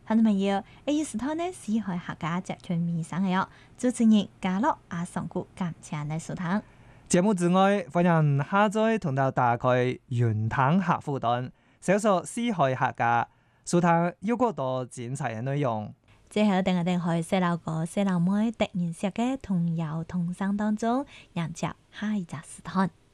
朋友們要一時討呢，四海客家集團面上嘅哦，主持人嘉樂阿上古感謝你收聽。 節目之外，歡迎下載同到打開雲端客戶端，搜索四海客家，收聽有更多精彩嘅內容。 最後，等我哋去細路哥、細路妹突然識嘅童謠童聲當中，迎接下一集時段。